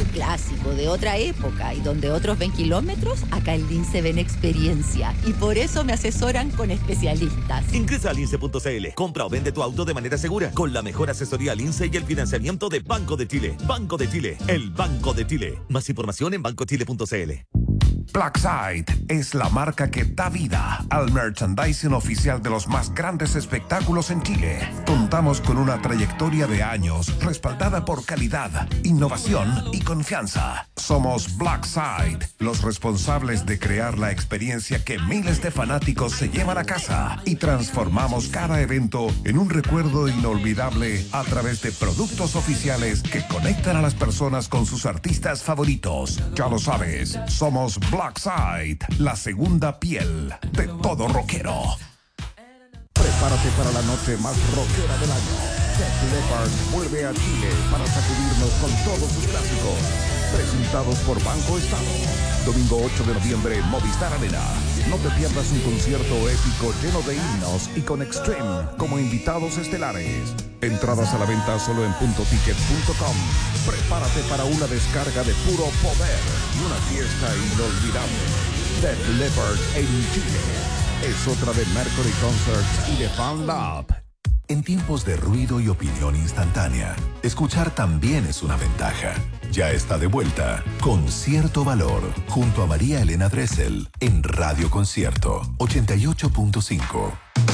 clásico de otra época y donde otros ven kilómetros, acá en Lince ven experiencia. Y por eso me asesoran con especialistas. Ingresa a lince.cl, compra o vende tu auto de manera segura, con la mejor asesoría Lince y el financiamiento de Banco de Chile. Banco de Chile, el Banco de Chile. Más información en bancochile.cl. Blackside es la marca que da vida al merchandising oficial de los más grandes espectáculos en Chile. Contamos con una trayectoria de años respaldada por calidad, innovación y confianza. Somos Blackside, los responsables de crear la experiencia que miles de fanáticos se llevan a casa, y transformamos cada evento en un recuerdo inolvidable a través de productos oficiales que conectan a las personas con sus artistas favoritos. Ya lo sabes, somos Blackside, la segunda piel de todo rockero. Prepárate para la noche más rockera del año. Def Leppard vuelve a Chile para sacudirnos con todos sus clásicos. Presentados por Banco Estado. Domingo 8 de noviembre, Movistar Arena. No te pierdas un concierto épico lleno de himnos y con Extreme como invitados estelares. Entradas a la venta solo en puntoticket.com. Prepárate para una descarga de puro poder y una fiesta inolvidable. Def Leppard en Chile. Es otra de Mercury Concerts y de Fan Lab. En tiempos de ruido y opinión instantánea, escuchar también es una ventaja. Ya está de vuelta Concierto Valor junto a María Elena Dressel en Radio Concierto 88.5.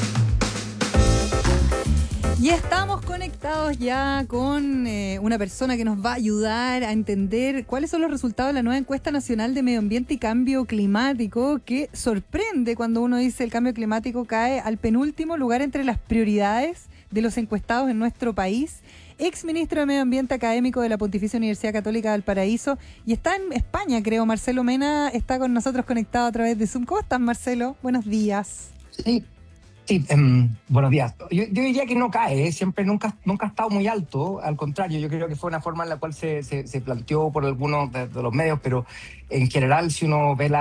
Y estamos conectados ya con una persona que nos va a ayudar a entender cuáles son los resultados de la nueva encuesta nacional de medio ambiente y cambio climático, que sorprende cuando uno dice el cambio climático cae al penúltimo lugar entre las prioridades de los encuestados en nuestro país. Ex ministro de Medio Ambiente, académico de la Pontificia Universidad Católica de Valparaíso, y está en España, creo. Marcelo Mena está con nosotros conectado a través de Zoom. ¿Cómo estás, Marcelo? Buenos días. Sí, buenos días. Yo diría que no cae, siempre nunca ha estado muy alto. Al contrario, yo creo que fue una forma en la cual se planteó por algunos de los medios, pero en general, si uno ve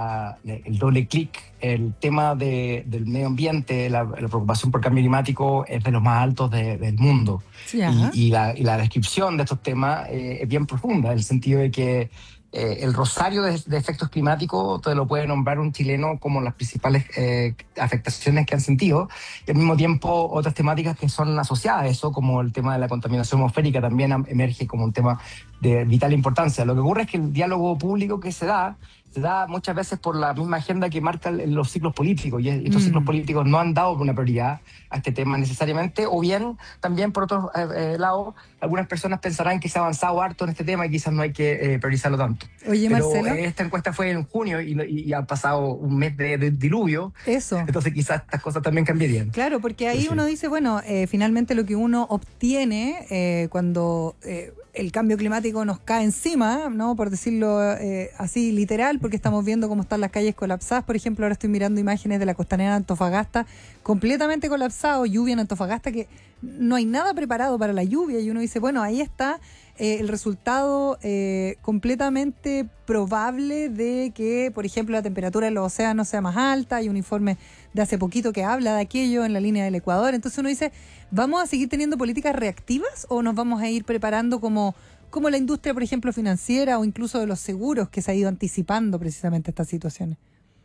el doble clic, el tema del medio ambiente, la preocupación por cambio climático es de los más altos del mundo. Sí, y la descripción de estos temas es bien profunda, en el sentido de que el rosario de efectos climáticos te lo puede nombrar un chileno como las principales afectaciones que han sentido, y al mismo tiempo otras temáticas que son asociadas a eso, como el tema de la contaminación atmosférica, también emerge como un tema de vital importancia. Lo que ocurre es que el diálogo público que se da muchas veces por la misma agenda que marcan los ciclos políticos, y estos ciclos políticos no han dado una prioridad a este tema necesariamente, o bien también por otro lado algunas personas pensarán que se ha avanzado harto en este tema y quizás no hay que priorizarlo tanto. Oye, pero Marcelo, esta encuesta fue en junio y ha pasado un mes de diluvio. Eso. Entonces quizás estas cosas también cambiarían. Claro, porque ahí uno dice, bueno, finalmente lo que uno obtiene cuando el cambio climático nos cae encima, ¿no? Por decirlo así literal, porque estamos viendo cómo están las calles colapsadas. Por ejemplo, ahora estoy mirando imágenes de la costanera de Antofagasta completamente colapsado, lluvia en Antofagasta, que no hay nada preparado para la lluvia, y uno dice, bueno, ahí está el resultado completamente probable de que, por ejemplo, la temperatura de los océanos sea más alta. Hay un informe de hace poquito que habla de aquello en la línea del Ecuador. Entonces uno dice, ¿vamos a seguir teniendo políticas reactivas o nos vamos a ir preparando como la industria, por ejemplo, financiera, o incluso de los seguros, que se ha ido anticipando precisamente estas situaciones?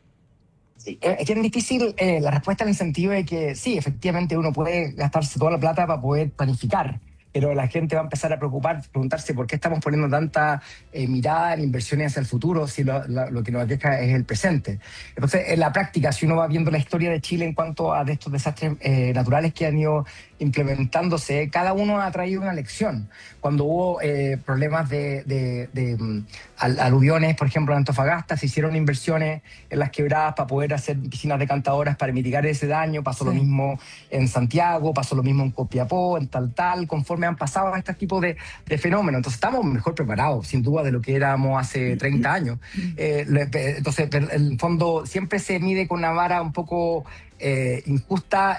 Sí, es bien difícil la respuesta, en el sentido de que sí, efectivamente uno puede gastarse toda la plata para poder planificar, pero la gente va a empezar a preguntarse por qué estamos poniendo tanta mirada en inversiones hacia el futuro si lo que nos aqueja es el presente. Entonces, en la práctica, si uno va viendo la historia de Chile en cuanto a estos desastres naturales que han ido implementándose, cada uno ha traído una lección. Cuando hubo problemas de aluviones, por ejemplo, en Antofagasta, se hicieron inversiones en las quebradas para poder hacer piscinas decantadoras para mitigar ese daño. Pasó lo mismo en Santiago, pasó lo mismo en Copiapó, en tal, conforme han pasado a este tipo de fenómenos. Entonces estamos mejor preparados, sin duda, de lo que éramos hace 30 años. Entonces, en el fondo, siempre se mide con una vara un poco injusta.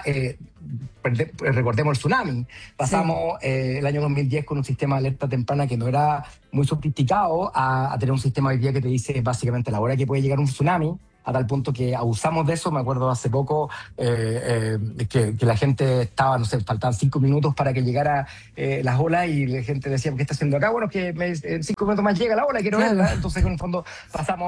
Recordemos el tsunami. Pasamos el año 2010 con un sistema de alerta temprana que no era muy sofisticado a tener un sistema hoy día que te dice básicamente a la hora que puede llegar un tsunami, a tal punto que abusamos de eso. Me acuerdo hace poco que la gente estaba, no sé, faltaban 5 minutos para que llegara las olas y la gente decía, ¿qué está haciendo acá? Bueno, que en 5 minutos más llega la ola, quiero verla. Entonces, en el fondo, pasamos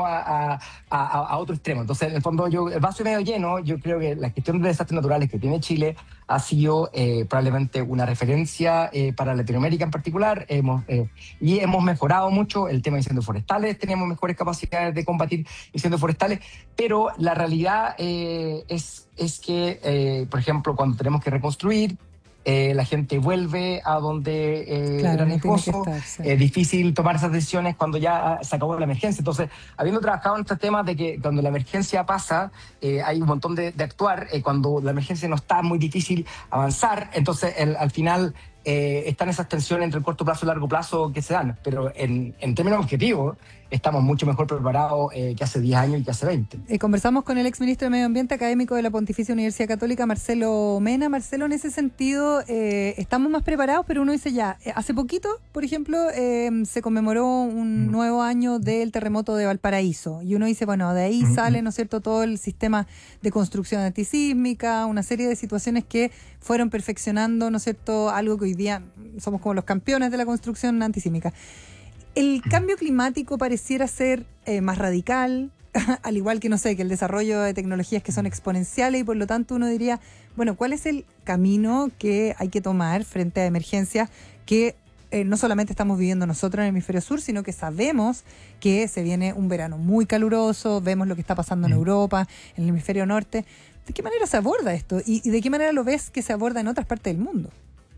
a otro extremo. Entonces, en el fondo, el vaso medio lleno, yo creo que la gestión de desastres naturales que tiene Chile ha sido probablemente una referencia para Latinoamérica en particular, y hemos mejorado mucho el tema de incendios forestales, tenemos mejores capacidades de combatir incendios forestales, pero la realidad es que, por ejemplo, cuando tenemos que reconstruir, la gente vuelve a donde era riesgoso, es difícil tomar esas decisiones cuando ya se acabó la emergencia. Entonces, habiendo trabajado en estos temas de que cuando la emergencia pasa, hay un montón de actuar, cuando la emergencia no está, muy difícil avanzar, entonces al final están esas tensiones entre el corto plazo y el largo plazo que se dan, pero en términos objetivos estamos mucho mejor preparados que hace 10 años y que hace 20. Conversamos con el exministro de Medio Ambiente, académico de la Pontificia Universidad Católica, Marcelo Mena. Marcelo, en ese sentido, estamos más preparados, pero uno dice ya, hace poquito, por ejemplo, se conmemoró un nuevo año del terremoto de Valparaíso, y uno dice, bueno, de ahí sale, ¿no es cierto?, todo el sistema de construcción antisísmica, una serie de situaciones que fueron perfeccionando, ¿no es cierto?, algo que hoy día somos como los campeones de la construcción antisísmica. El cambio climático pareciera ser más radical, al igual que, no sé, que el desarrollo de tecnologías que son exponenciales, y por lo tanto uno diría, bueno, ¿cuál es el camino que hay que tomar frente a emergencias que no solamente estamos viviendo nosotros en el hemisferio sur, sino que sabemos que se viene un verano muy caluroso, vemos lo que está pasando en Europa, en el hemisferio norte? ¿De qué manera se aborda esto? ¿Y de qué manera lo ves que se aborda en otras partes del mundo?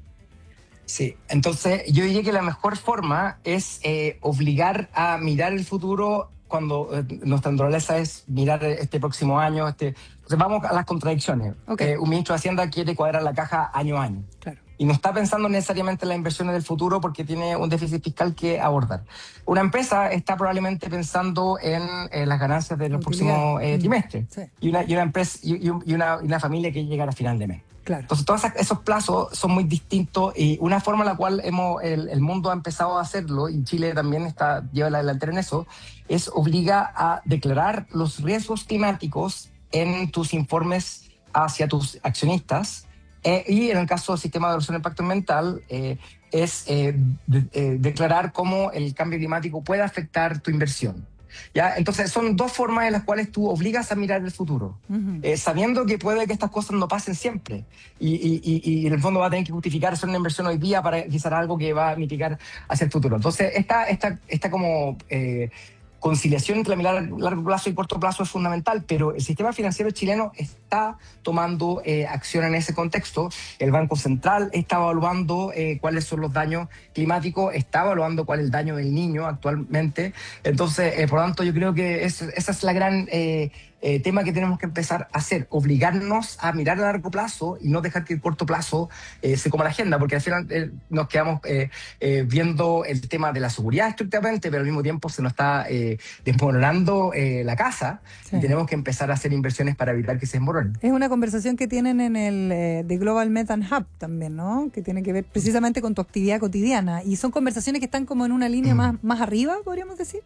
Sí, entonces yo diría que la mejor forma es obligar a mirar el futuro cuando nuestra naturaleza es mirar este próximo año. Entonces vamos a las contradicciones. Okay. Un ministro de Hacienda quiere cuadrar la caja año a año. Claro. Y no está pensando necesariamente en las inversiones del futuro porque tiene un déficit fiscal que abordar. Una empresa está probablemente pensando en las ganancias de los próximos trimestres. Sí. Y una empresa y una familia que llegará a final de mes. Claro. Entonces, todos esos plazos son muy distintos, y una forma en la cual el mundo ha empezado a hacerlo, y Chile también lleva la delantera en eso, es obliga a declarar los riesgos climáticos en tus informes hacia tus accionistas, y en el caso del sistema de evaluación de impacto ambiental, es declarar cómo el cambio climático puede afectar tu inversión. ¿Ya? Entonces son dos formas en las cuales tú obligas a mirar el futuro, sabiendo que puede que estas cosas no pasen siempre, y en el fondo va a tener que justificar hacer una inversión hoy día para quizás algo que va a mitigar hacia el futuro. Entonces esta como conciliación entre la mirada a largo plazo y corto plazo es fundamental, pero el sistema financiero chileno está tomando acción en ese contexto. El Banco Central está evaluando cuáles son los daños climáticos, está evaluando cuál es el daño del Niño actualmente. Entonces, por lo tanto, yo creo que esa es la gran tema que tenemos que empezar a hacer, obligarnos a mirar a largo plazo y no dejar que el corto plazo se coma la agenda, porque al final nos quedamos viendo el tema de la seguridad estrictamente, pero al mismo tiempo se nos está desmoronando la casa, sí. Y tenemos que empezar a hacer inversiones para evitar que se desmoronen. Es una conversación que tienen en el The Global Methane Hub también, ¿no? Que tiene que ver precisamente con tu actividad cotidiana, y son conversaciones que están como en una línea más arriba, podríamos decir.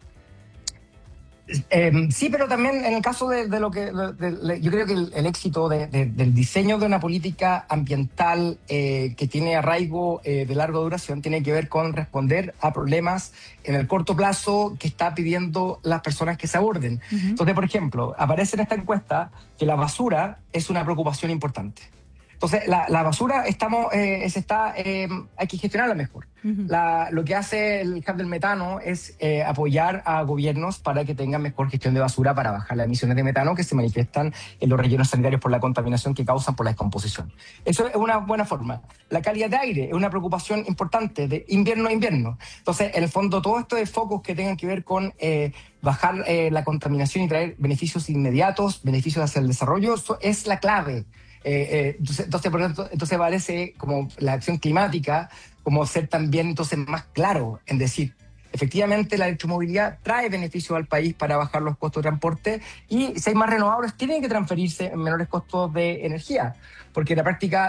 Sí, pero también en el caso de lo que yo creo que el éxito del diseño de una política ambiental que tiene arraigo de larga duración tiene que ver con responder a problemas en el corto plazo que está pidiendo las personas que se aborden. Entonces, por ejemplo, aparece en esta encuesta que la basura es una preocupación importante. Entonces, la basura hay que gestionarla mejor. Lo que hace el Hub del Metano es apoyar a gobiernos para que tengan mejor gestión de basura, para bajar las emisiones de metano que se manifiestan en los rellenos sanitarios por la contaminación que causan por la descomposición. Eso es una buena forma. La calidad de aire es una preocupación importante de invierno a invierno. Entonces, en el fondo, todo esto de focos que tengan que ver con bajar la contaminación y traer beneficios inmediatos, beneficios hacia el desarrollo, eso es la clave. Entonces, por ejemplo, parece como la acción climática como ser también entonces más claro en decir, efectivamente la electromovilidad trae beneficios al país para bajar los costos de transporte, y si hay más renovables tienen que transferirse en menores costos de energía, porque en la práctica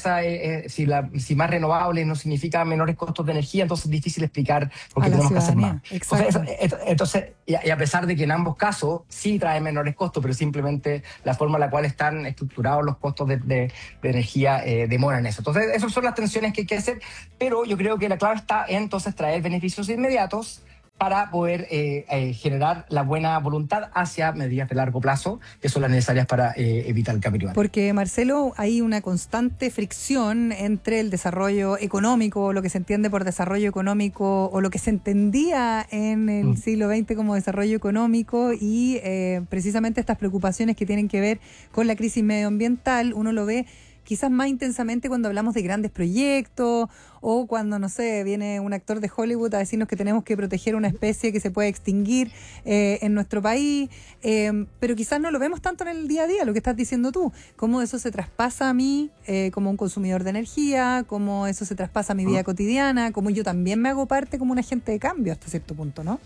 si más renovables no significa menores costos de energía, entonces es difícil explicar por qué tenemos que hacer más. Entonces, y a pesar de que en ambos casos sí trae menores costos, pero simplemente la forma en la cual están estructurados los costos de energía demoran eso. Entonces, esas son las tensiones que hay que hacer, pero yo creo que la clave está en entonces traer beneficios inmediatos para poder generar la buena voluntad hacia medidas de largo plazo, que son las necesarias para evitar el cambio climático. Porque, Marcelo, hay una constante fricción entre el desarrollo económico, lo que se entiende por desarrollo económico, o lo que se entendía en el siglo XX como desarrollo económico, y precisamente estas preocupaciones que tienen que ver con la crisis medioambiental. Uno lo ve quizás más intensamente cuando hablamos de grandes proyectos, o cuando, no sé, viene un actor de Hollywood a decirnos que tenemos que proteger una especie que se puede extinguir en nuestro país, pero quizás no lo vemos tanto en el día a día, lo que estás diciendo tú, cómo eso se traspasa a mí como un consumidor de energía, cómo eso se traspasa a mi vida cotidiana, cómo yo también me hago parte como un agente de cambio hasta cierto punto, ¿no?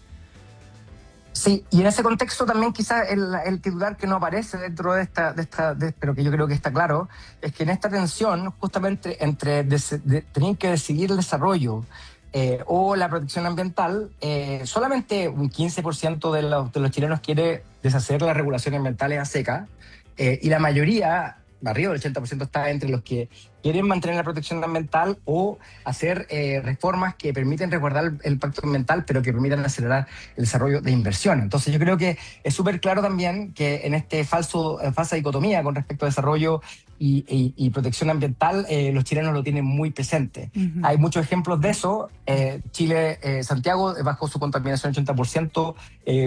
Sí, y en ese contexto también quizás el titular que no aparece dentro pero que yo creo que está claro, es que en esta tensión justamente entre tener que decidir el desarrollo o la protección ambiental, solamente un 15% de los chilenos quiere deshacer las regulaciones ambientales a seca, y la mayoría, arriba del 80%, está entre los que quieren mantener la protección ambiental o hacer reformas que permiten resguardar el impacto ambiental, pero que permitan acelerar el desarrollo de inversiones. Entonces yo creo que es súper claro también que en falsa dicotomía con respecto a desarrollo y protección ambiental, los chilenos lo tienen muy presente. Hay muchos ejemplos de eso. Santiago bajó su contaminación 80%,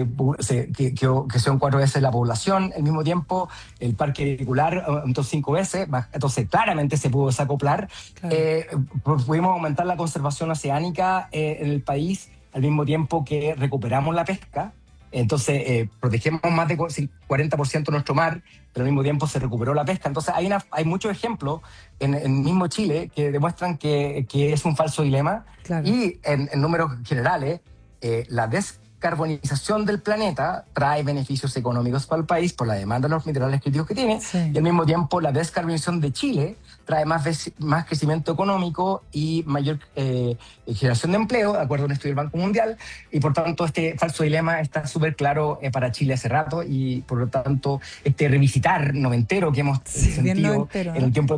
que son 4 veces la población. Al mismo tiempo, el parque vehicular aumentó 5 veces. Entonces, claramente se pudo desacoplar. Claro. Pudimos aumentar la conservación oceánica en el país al mismo tiempo que recuperamos la pesca. Entonces, protegemos más de 40% nuestro mar, pero al mismo tiempo se recuperó la pesca. Entonces, hay muchos ejemplos en el mismo Chile que demuestran que es un falso dilema. Claro. Y en números generales, la descarbonización del planeta trae beneficios económicos para el país por la demanda de los minerales críticos que tiene, sí. Y al mismo tiempo la descarbonización de Chile trae más crecimiento económico y mayor generación de empleo, de acuerdo a un estudio del Banco Mundial, y por tanto este falso dilema está súper claro para Chile hace rato, y por lo tanto este revisitar noventero que hemos sentido en el tiempo,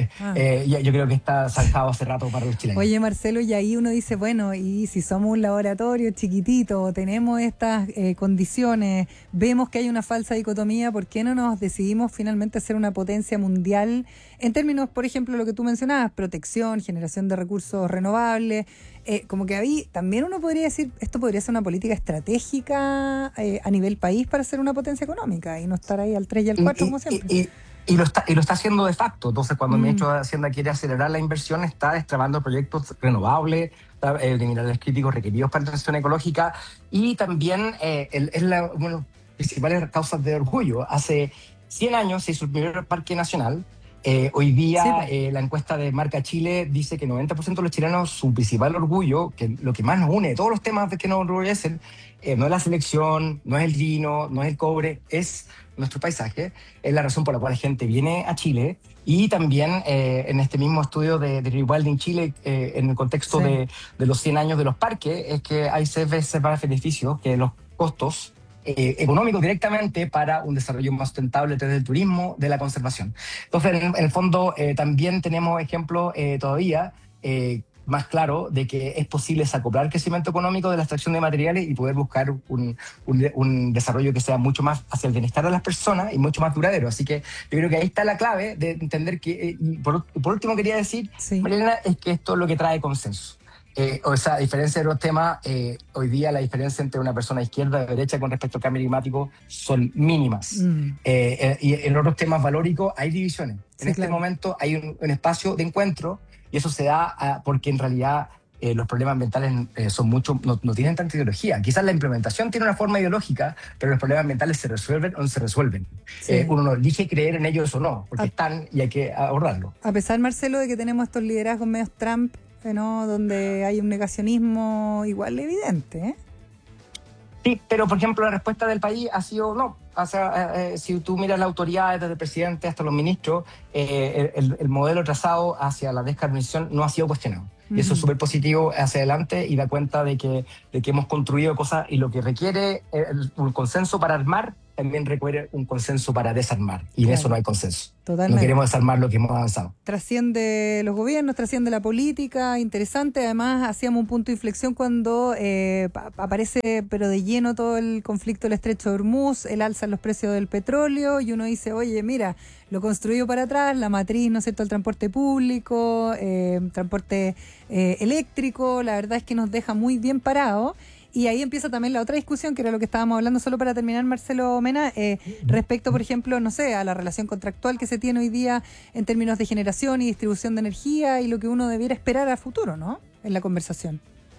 yo creo que está zanjado hace rato para los chilenos. Oye, Marcelo, y ahí uno dice, bueno, y si somos un laboratorio chiquitito, tenemos estas condiciones, vemos que hay una falsa dicotomía, ¿por qué no nos decidimos finalmente a ser una potencia mundial en términos, por ejemplo, lo que tú mencionabas, protección, generación de recursos renovables? Como que ahí también uno podría decir, esto podría ser una política estratégica a nivel país para ser una potencia económica y no estar ahí al 3 y al 4 como siempre. Y lo está haciendo de facto. Entonces, cuando el ministro de Hacienda quiere acelerar la inversión, está destrabando proyectos renovables de minerales críticos requeridos para la transición ecológica, y también es una de las principales causas de orgullo. Hace 100 años se hizo el primer parque nacional. Hoy día la encuesta de Marca Chile dice que 90% de los chilenos, su principal orgullo, que lo que más nos une, todos los temas de que nos orgullecen, no es la selección, no es el vino, no es el cobre, es nuestro paisaje. Es la razón por la cual la gente viene a Chile. Y también en este mismo estudio de Rewilding Chile, en el contexto de los 100 años de los parques, es que hay 6 veces más beneficios que los costos económicos directamente para un desarrollo más sustentable desde el turismo, de la conservación. Entonces, en el fondo, también tenemos ejemplos todavía más claro de que es posible desacoplar el crecimiento económico de la extracción de materiales y poder buscar un desarrollo que sea mucho más hacia el bienestar de las personas y mucho más duradero. Así que yo creo que ahí está la clave de entender que, y por último quería decir, Marielena, es que esto es lo que trae consenso. O sea, a diferencia de los temas, hoy día la diferencia entre una persona izquierda y derecha con respecto al cambio climático son mínimas. Y en otros temas valóricos hay divisiones. En este momento hay un espacio de encuentro, y eso se da porque en realidad los problemas ambientales son no tienen tanta ideología. Quizás la implementación tiene una forma ideológica, pero los problemas ambientales se resuelven o no se resuelven. Uno no elige creer en ellos o no, porque están y hay que abordarlo. A pesar, Marcelo, de que tenemos estos liderazgos medios Trump, ¿no? Donde hay un negacionismo igual evidente, ¿eh? Sí, pero por ejemplo la respuesta del país ha sido no. O sea, si tú miras la autoridad, desde el presidente hasta los ministros, el modelo trazado hacia la descarbonización no ha sido cuestionado. Y eso es súper positivo hacia adelante y da cuenta de que hemos construido cosas y lo que requiere un consenso para armar, también requiere un consenso para desarmar. Y en eso no hay consenso. Totalmente. No queremos desarmar lo que hemos avanzado. Trasciende los gobiernos, trasciende la política, interesante. Además, hacíamos un punto de inflexión cuando aparece, pero de lleno, todo el conflicto del Estrecho de Hormuz, el alza en los precios del petróleo, y uno dice, oye, mira, lo construido para atrás, la matriz, ¿no es cierto?, el transporte público, transporte eléctrico, la verdad es que nos deja muy bien parados. Y ahí empieza también la otra discusión, que era lo que estábamos hablando, solo para terminar, Marcelo Mena, respecto, por ejemplo, no sé, a la relación contractual que se tiene hoy día en términos de generación y distribución de energía y lo que uno debiera esperar a futuro, ¿no?, en la conversación.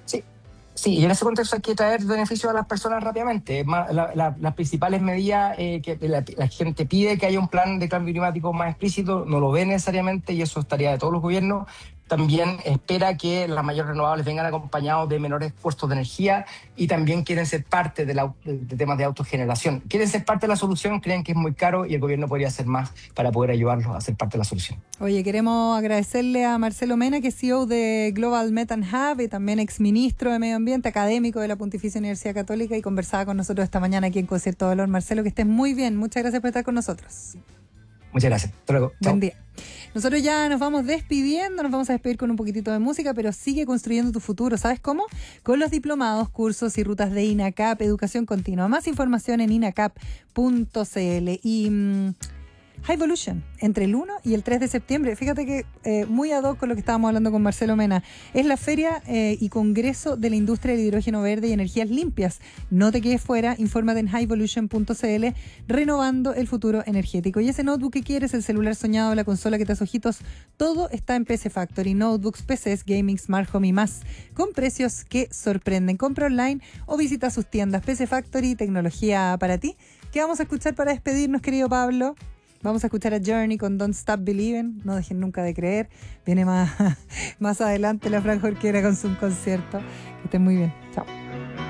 Sí, y en ese contexto hay que traer beneficios a las personas rápidamente. Las principales medidas que la gente pide que haya un plan de cambio climático más explícito, no lo ve necesariamente y eso es tarea de todos los gobiernos. También espera que las mayores renovables vengan acompañados de menores costos de energía y también quieren ser parte de temas de autogeneración. Quieren ser parte de la solución, creen que es muy caro y el gobierno podría hacer más para poder ayudarlos a ser parte de la solución. Oye, queremos agradecerle a Marcelo Mena, que es CEO de Global Methane Hub y también exministro de Medio Ambiente, académico de la Pontificia Universidad Católica, y conversaba con nosotros esta mañana aquí en Concierto Valor. Marcelo, que estés muy bien. Muchas gracias por estar con nosotros. Muchas gracias. Hasta luego. Buen día. Nosotros ya nos vamos despidiendo, nos vamos a despedir con un poquitito de música, pero sigue construyendo tu futuro. ¿Sabes cómo? Con los diplomados, cursos y rutas de INACAP, Educación Continua. Más información en inacap.cl. Y High Evolution, entre el 1 y el 3 de septiembre. Fíjate que muy ad hoc con lo que estábamos hablando con Marcelo Mena. Es la feria y congreso de la industria del hidrógeno verde y energías limpias. No te quedes fuera, infórmate en highevolution.cl, renovando el futuro energético. Y ese notebook que quieres, el celular soñado, la consola que te hace ojitos, todo está en PC Factory. Notebooks, PCs, gaming, smart home y más, con precios que sorprenden. Compra online o visita sus tiendas. PC Factory, tecnología para ti. ¿Qué vamos a escuchar para despedirnos, querido Pablo? Vamos a escuchar a Journey con Don't Stop Believing, no dejen nunca de creer. Viene más adelante la Fran Jorquera con su concierto. Que estén muy bien. Chao.